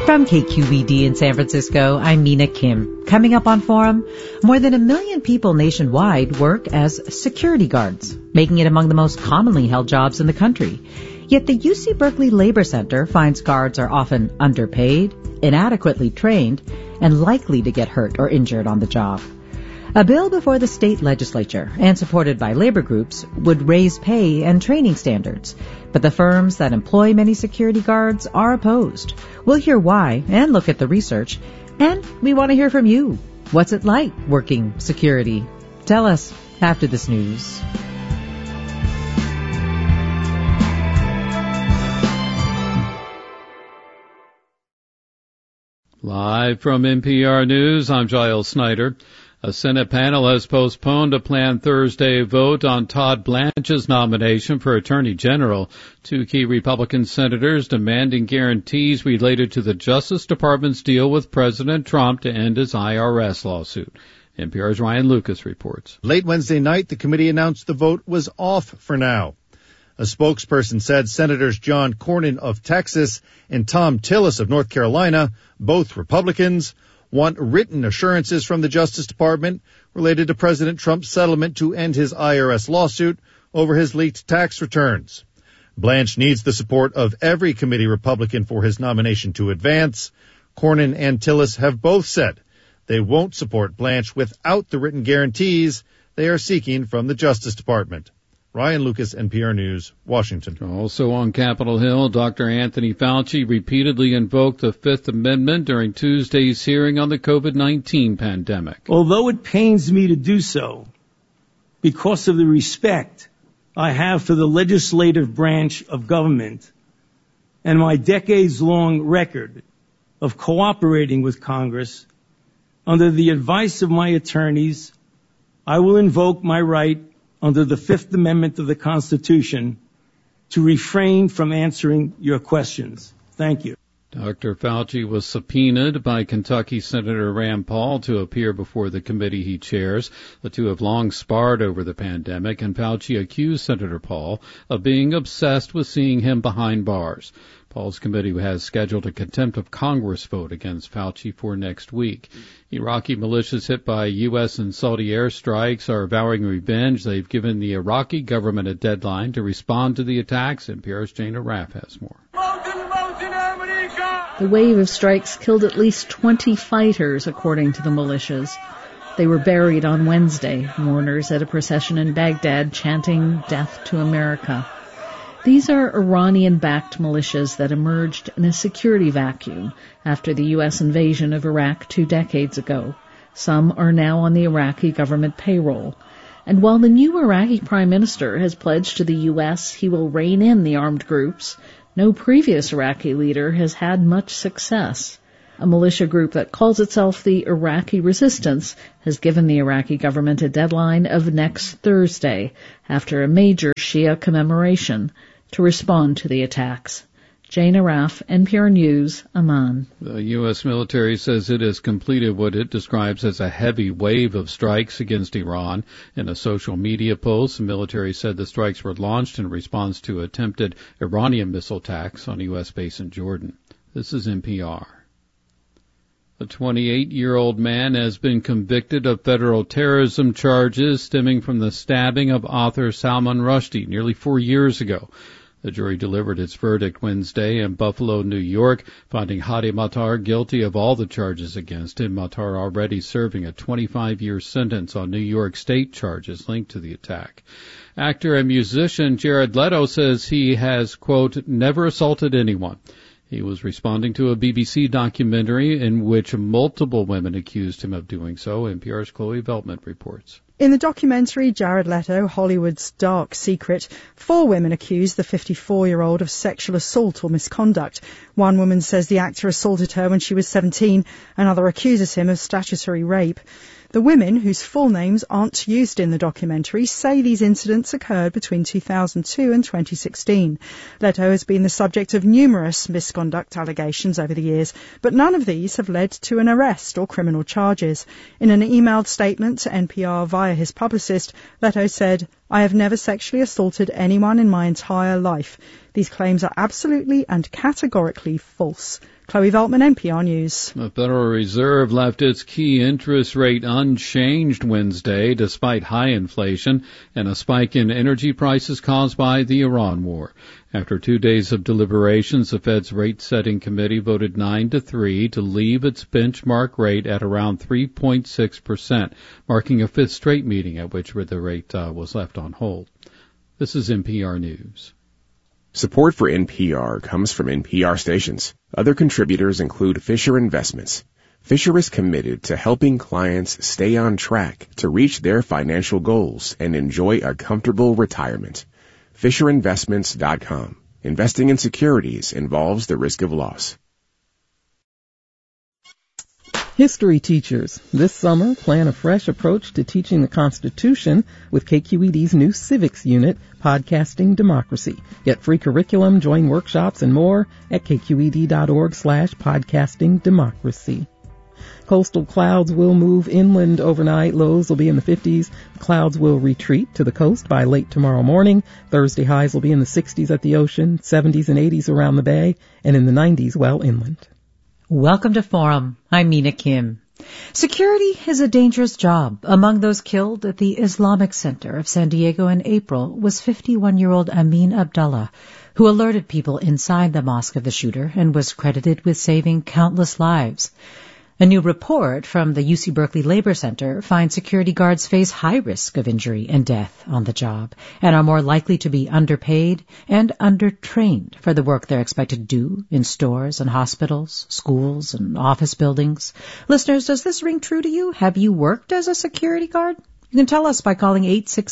From KQED in San Francisco, I'm Mina Kim. Coming up on Forum, more than 1 million people nationwide work as security guards, making it among the most commonly held jobs in the country. Yet the UC Berkeley Labor Center finds guards are often underpaid, inadequately trained, and likely to get hurt or injured on the job. A bill before the state legislature and supported by labor groups would raise pay and training standards. But the firms that employ many security guards are opposed. We'll hear why and look at the research. And we want to hear from you. What's it like working security? Tell us after this news. Live from NPR News, I'm Giles Snyder. A Senate panel has postponed a planned Thursday vote on Todd Blanche's nomination for Attorney General. 2 key Republican senators demanding guarantees related to the Justice Department's deal with President Trump to end his IRS lawsuit. NPR's Ryan Lucas reports. Late Wednesday night, the committee announced the vote was off for now. A spokesperson said Senators John Cornyn of Texas and Thom Tillis of North Carolina, both Republicans, want written assurances from the Justice Department related to President Trump's settlement to end his IRS lawsuit over his leaked tax returns. Blanche needs the support of every committee Republican for his nomination to advance. Cornyn and Tillis have both said they won't support Blanche without the written guarantees they are seeking from the Justice Department. Ryan Lucas, NPR News, Washington. Also on Capitol Hill, Dr. Anthony Fauci repeatedly invoked the Fifth Amendment during Tuesday's hearing on the COVID-19 pandemic. Although it pains me to do so, because of the respect I have for the legislative branch of government and my decades-long record of cooperating with Congress, under the advice of my attorneys, I will invoke my right under the Fifth Amendment of the Constitution to refrain from answering your questions. Thank you. Dr. Fauci was subpoenaed by Kentucky Senator Rand Paul to appear before the committee he chairs. The two have long sparred over the pandemic, and Fauci accused Senator Paul of being obsessed with seeing him behind bars. Paul's committee has scheduled a contempt of Congress vote against Fauci for next week. Iraqi militias hit by U.S. and Saudi airstrikes are vowing revenge. They've given the Iraqi government a deadline to respond to the attacks. NPR's Jane Araf has more. The wave of strikes killed at least 20 fighters, according to the militias. They were buried on Wednesday, mourners at a procession in Baghdad chanting "Death to America." These are Iranian-backed militias that emerged in a security vacuum after the U.S. invasion of Iraq 2 decades ago. Some are now on the Iraqi government payroll. And while the new Iraqi prime minister has pledged to the U.S. he will rein in the armed groups, no previous Iraqi leader has had much success. A militia group that calls itself the Iraqi Resistance has given the Iraqi government a deadline of next Thursday after a major Shia commemoration to respond to the attacks. Jane Araf, NPR News, Amman. The U.S. military says it has completed what it describes as a heavy wave of strikes against Iran. In a social media post, the military said the strikes were launched in response to attempted Iranian missile attacks on a U.S. base in Jordan. This is NPR. A 28-year-old man has been convicted of federal terrorism charges stemming from the stabbing of author Salman Rushdie nearly 4 years ago. The jury delivered its verdict Wednesday in Buffalo, New York, finding Hadi Matar guilty of all the charges against him. Matar already serving a 25-year sentence on New York State charges linked to the attack. Actor and musician Jared Leto says he has, quote, never assaulted anyone. He was responding to a BBC documentary in which multiple women accused him of doing so. NPR's Chloe Veltman reports. In the documentary Jared Leto, Hollywood's Dark Secret, 4 women accused the 54-year-old of sexual assault or misconduct. One woman says the actor assaulted her when she was 17. Another accuses him of statutory rape. The women, whose full names aren't used in the documentary, say these incidents occurred between 2002 and 2016. Leto has been the subject of numerous misconduct allegations over the years, but none of these have led to an arrest or criminal charges. In an emailed statement to NPR via his publicist, Leto said, "I have never sexually assaulted anyone in my entire life. These claims are absolutely and categorically false." Chloe Veltman, NPR News. The Federal Reserve left its key interest rate unchanged Wednesday despite high inflation and a spike in energy prices caused by the Iran war. After 2 days of deliberations, the Fed's rate-setting committee voted 9-3 to leave its benchmark rate at around 3.6%, marking a fifth straight meeting at which the rate was left on hold. This is NPR News. Support for NPR comes from NPR stations. Other contributors include Fisher Investments. Fisher is committed to helping clients stay on track to reach their financial goals and enjoy a comfortable retirement. FisherInvestments.com. Investing in securities involves the risk of loss. History teachers, this summer plan a fresh approach to teaching the Constitution with KQED's new civics unit, Podcasting Democracy. Get free curriculum, join workshops, and more at kqed.org/podcastingdemocracy. Coastal clouds will move inland overnight. Lows will be in the 50s. Clouds will retreat to the coast by late tomorrow morning. Thursday highs will be in the 60s at the ocean, 70s and 80s around the bay, and in the 90s well inland. Welcome to Forum. I'm Mina Kim. Security is a dangerous job. Among those killed at the Islamic Center of San Diego in April was 51-year-old Amin Abdullah, who alerted people inside the mosque of the shooter and was credited with saving countless lives. A new report from the UC Berkeley Labor Center finds security guards face high risk of injury and death on the job and are more likely to be underpaid and undertrained for the work they're expected to do in stores and hospitals, schools and office buildings. Listeners, does this ring true to you? Have you worked as a security guard? You can tell us by calling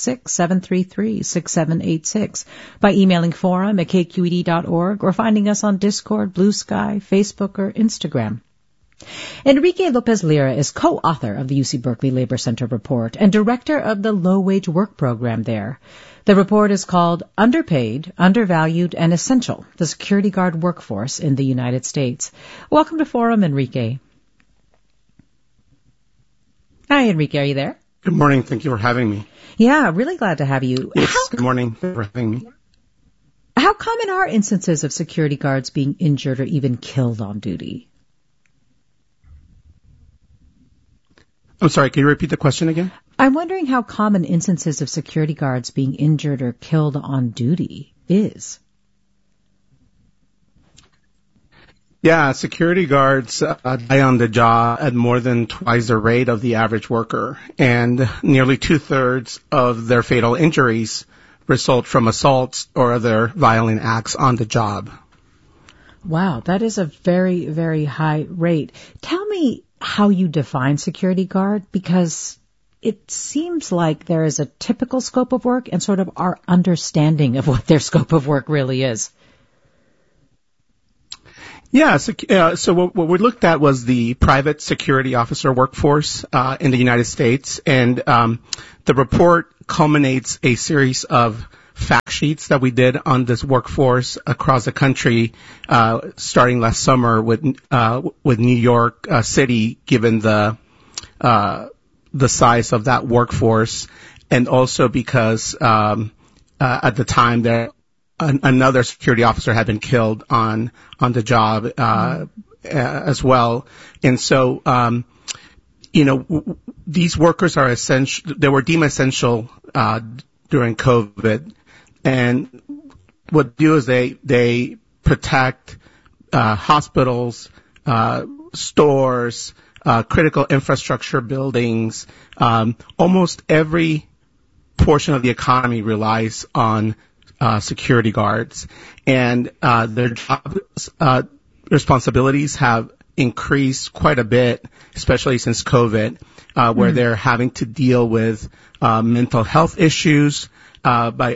866-733-6786, by emailing forum@kqed.org, or finding us on Discord, Blue Sky, Facebook, or Instagram. Enrique Lopez Lira is co-author of the UC Berkeley Labor Center report and director of the low-wage work program there. The report is called Underpaid, Undervalued, and Essential, the Security Guard Workforce in the United States. Welcome to Forum, Enrique. Hi, Enrique. Are you there? Good morning. Thank you for having me. Yeah, really glad to have you. Yes, good morning. Thank you for having me. How common are instances of security guards being injured or even killed on duty? I'm sorry, can you repeat the question again? I'm wondering how common instances of security guards being injured or killed on duty is. Yeah, security guards die on the job at more than twice the rate of the average worker, and nearly 2/3 of their fatal injuries result from assaults or other violent acts on the job. Wow, that is a very, very high rate. Tell me how you define security guard, because it seems like there is a typical scope of work and sort of our understanding of what their scope of work really is. Yeah, so what we looked at was the private security officer workforce in the United States, and the report culminates a series of fact sheets that we did on this workforce across the country, starting last summer with New York City, given the size of that workforce, and also because at the time there another security officer had been killed on the job as well, and so these workers are essential. They were deemed essential during COVID. And what they do is they protect hospitals, stores, critical infrastructure buildings. Almost every portion of the economy relies on security guards, and their job responsibilities have increased quite a bit, especially since COVID, where they're having to deal with mental health issues by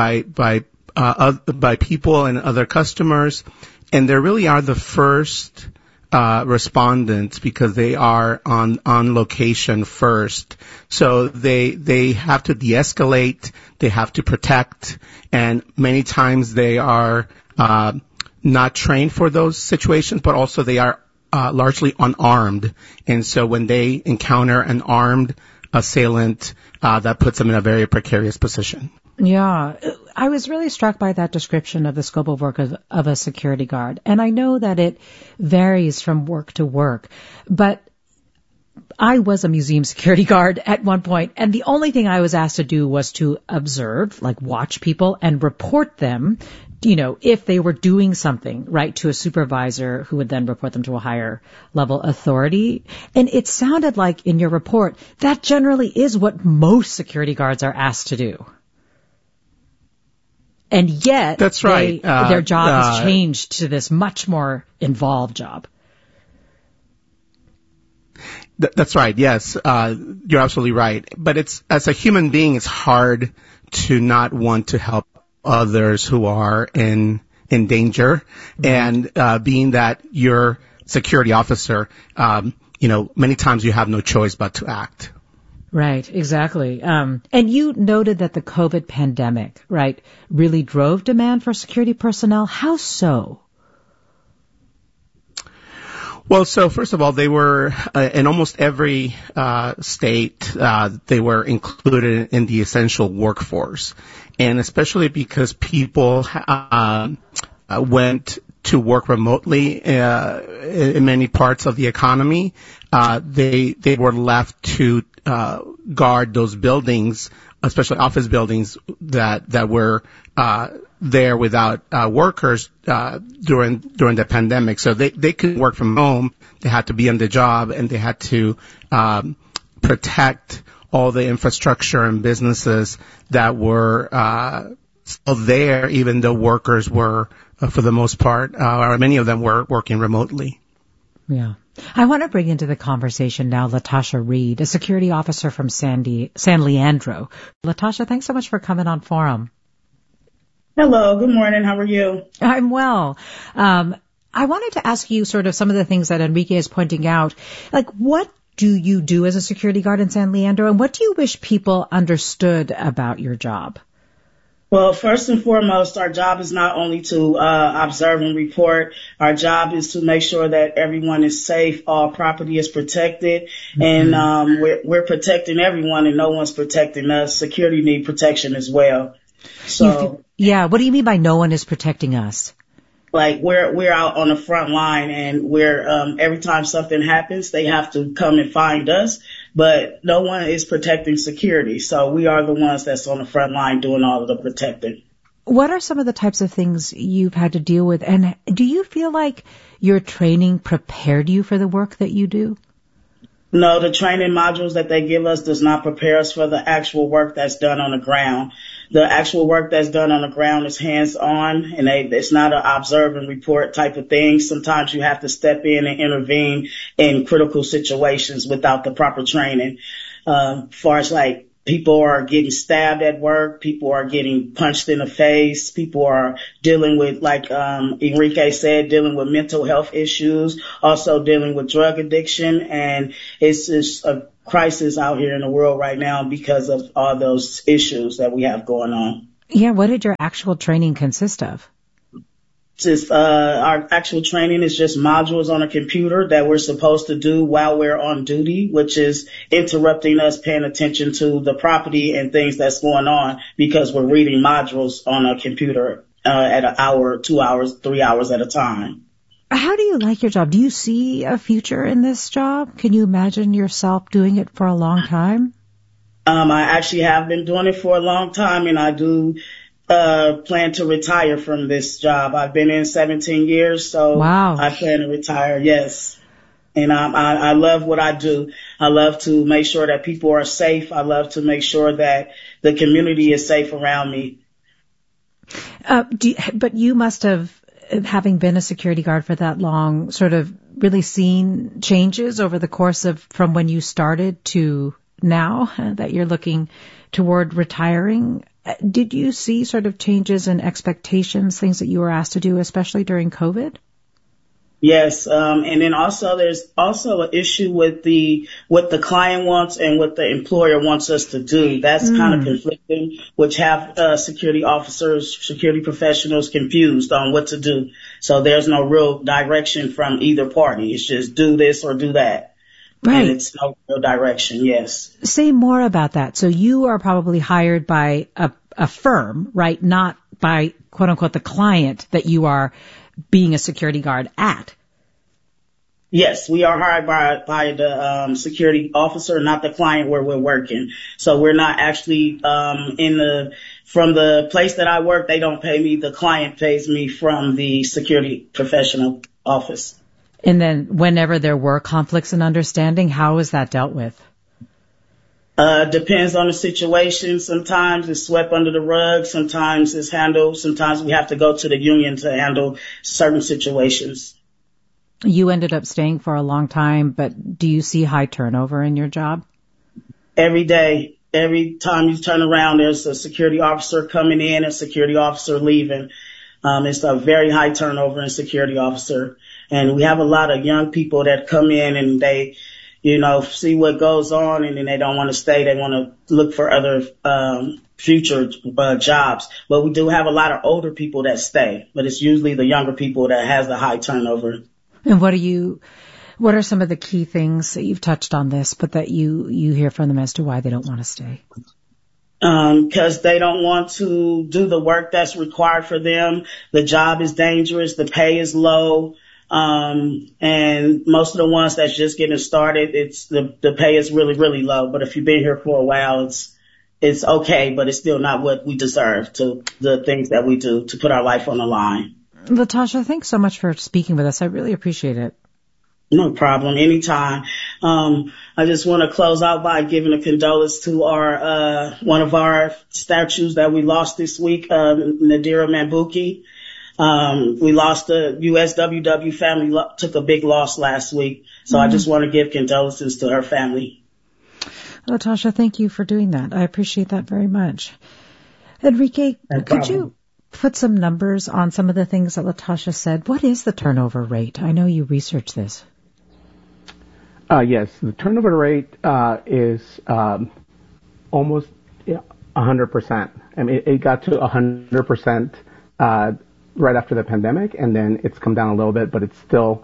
people and other customers, and they really are the first respondents because they are on location first. So they have to de-escalate, they have to protect, and many times they are not trained for those situations, but also they are largely unarmed, and so when they encounter an armed assailant, that puts them in a very precarious position. Yeah, I was really struck by that description of the scope of work of a security guard. And I know that it varies from work to work, but I was a museum security guard at one point, and the only thing I was asked to do was to observe, like watch people and report them, if they were doing something, right, to a supervisor who would then report them to a higher level authority. And it sounded like in your report, that generally is what most security guards are asked to do. And yet, that's right. Their job has changed to this much more involved job. That's right. Yes, you're absolutely right. But as a human being, it's hard to not want to help others who are in danger. Mm-hmm. And being that you're security officer, many times you have no choice but to act. Right, exactly. And you noted that the COVID pandemic, right, really drove demand for security personnel. How so? Well, so first of all, they were in almost every state. They were included in the essential workforce, and especially because people went to work remotely in many parts of the economy, they were left to guard those buildings, especially office buildings that were there without workers during the pandemic. So they couldn't work from home. They had to be on the job, and they had to protect all the infrastructure and businesses that were still there, even though workers were, for the most part, or many of them were working remotely. Yeah. I want to bring into the conversation now Latasha Reed, a security officer from San Leandro. Latasha, thanks so much for coming on Forum. Hello, good morning. How are you? I'm well. I wanted to ask you sort of some of the things that Enrique is pointing out. Like, what do you do as a security guard in San Leandro, and what do you wish people understood about your job? Well, first and foremost, our job is not only to observe and report. Our job is to make sure that everyone is safe, all property is protected, mm-hmm. and we're protecting everyone, and no one's protecting us. Security need protection as well. So, yeah, what do you mean by no one is protecting us? Like we're out on the front line, and we're every time something happens, they have to come and find us. But no one is protecting security, so we are the ones that's on the front line doing all of the protecting. What are some of the types of things you've had to deal with, and do you feel like your training prepared you for the work that you do? No, the training modules that they give us does not prepare us for the actual work that's done on the ground. The actual work that's done on the ground is hands-on, and it's not an observe and report type of thing. Sometimes you have to step in and intervene in critical situations without the proper training. Far as like people are getting stabbed at work, people are getting punched in the face, people are dealing with, like Enrique said, dealing with mental health issues, also dealing with drug addiction, and it's just a crisis out here in the world right now because of all those issues that we have going on. Yeah, what did your actual training consist of? Just our actual training is just modules on a computer that we're supposed to do while we're on duty, which is interrupting us paying attention to the property and things that's going on because we're reading modules on a computer at an hour, 2 hours, 3 hours at a time. How do you like your job? Do you see a future in this job? Can you imagine yourself doing it for a long time? I actually have been doing it for a long time, and I do plan to retire from this job. I've been in 17 years, so wow. I plan to retire, yes. And I love what I do. I love to make sure that people are safe. I love to make sure that the community is safe around me. But you must have, having been a security guard for that long, sort of really seen changes over the course of from when you started to now that you're looking toward retiring. Did you see sort of changes in expectations, things that you were asked to do, especially during COVID? Yes, and then also there's also an issue with what the client wants and what the employer wants us to do. That's kind of conflicting, which have security officers, security professionals confused on what to do. So there's no real direction from either party. It's just do this or do that. Right. And it's no real direction, yes. Say more about that. So you are probably hired by a a firm, right? Not by, quote unquote, the client that you are being a security guard at. Yes, we are hired by the security officer, not the client where we're working. So we're not actually from the place that I work, they don't pay me. The client pays me from the security professional office. And then whenever there were conflicts in understanding, how is that dealt with? Depends on the situation. Sometimes it's swept under the rug. Sometimes it's handled. Sometimes we have to go to the union to handle certain situations. You ended up staying for a long time, but do you see high turnover in your job? Every day. Every time you turn around, there's a security officer coming in, a security officer leaving. It's a very high turnover in security officer. And we have a lot of young people that come in and they, see what goes on, and then they don't want to stay. They want to look for other future jobs. But we do have a lot of older people that stay, but it's usually the younger people that has the high turnover. And what are some of the key things that you've touched on this, but that you hear from them as to why they don't want to stay? Because they don't want to do the work that's required for them. The job is dangerous. The pay is low. And most of the ones that's just getting started, it's the pay is really, really low. But if you've been here for a while, it's okay, but it's still not what we deserve to the things that we do to put our life on the line. Latasha, thanks so much for speaking with us. I really appreciate it. No problem. Anytime. I just want to close out by giving a condolence to our, one of our statues that we lost this week, Nadira Mambuki. We lost the USWW family, took a big loss last week. So I just want to give condolences to her family. Latasha, thank you for doing that. I appreciate that very much. Enrique, could you put some numbers on some of the things that Latasha said? What is the turnover rate? I know you researched this. Yes, the turnover rate is almost 100%. I mean, it got to 100% right after the pandemic, and then it's come down a little bit, but it's still,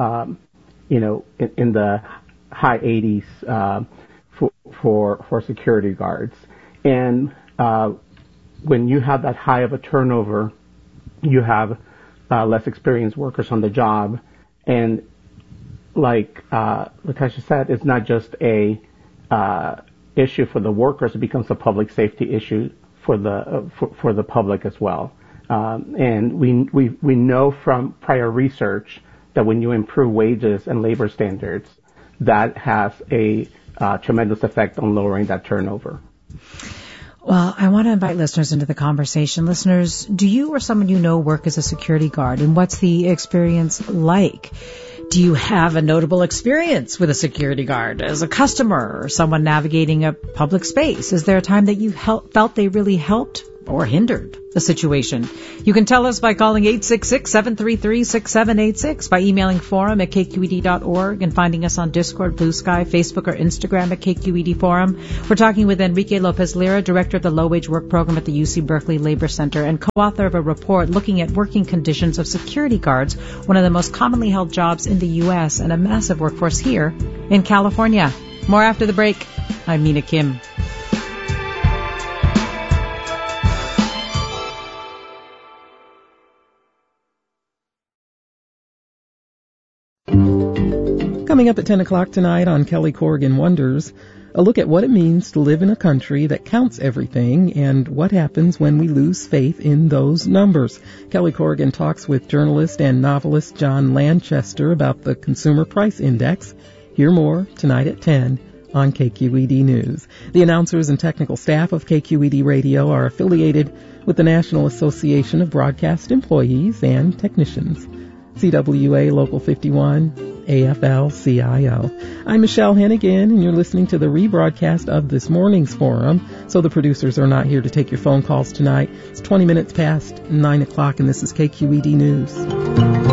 in the high 80s for security guards. And when you have that high of a turnover, you have less experienced workers on the job, and like Latasha said, it's not just a issue for the workers; it becomes a public safety issue for the public as well. And we know from prior research that when you improve wages and labor standards, that has a tremendous effect on lowering that turnover. Well, I want to invite listeners into the conversation. Listeners, do you or someone you know work as a security guard, and what's the experience like? Do you have a notable experience with a security guard as a customer or someone navigating a public space? Is there a time that you felt they really helped or hindered the situation? You can tell us by calling 866-733-6786, by emailing forum@kqed.org, and finding us on Discord, Blue Sky, Facebook, or Instagram at KQED Forum. We're talking with Enrique Lopez Lira, director of the Low Wage Work Program at the UC Berkeley Labor Center and co-author of a report looking at working conditions of security guards, one of the most commonly held jobs in the U.S. and a massive workforce here in California. More after the break. I'm Mina Kim. Coming up at 10 o'clock tonight on Kelly Corrigan Wonders, a look at what it means to live in a country that counts everything and what happens when we lose faith in those numbers. Kelly Corrigan talks with journalist and novelist John Lanchester about the Consumer Price Index. Hear more tonight at 10 on KQED News. The announcers and technical staff of KQED Radio are affiliated with the National Association of Broadcast Employees and Technicians. CWA Local 51, AFL-CIO. I'm Michelle Hennigan, and you're listening to the rebroadcast of this morning's forum. So the producers are not here to take your phone calls tonight. It's 20 minutes past 9 o'clock, and this is KQED News.